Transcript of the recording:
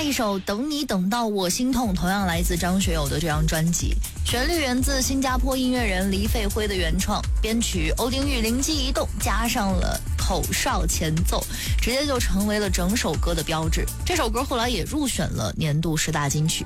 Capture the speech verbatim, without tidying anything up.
一首《等你等到我心痛》同样来自张学友的这张专辑，旋律源自新加坡音乐人黎费辉的原创，编曲欧丁玉灵机一动，加上了口哨前奏，直接就成为了整首歌的标志。这首歌后来也入选了年度十大金曲。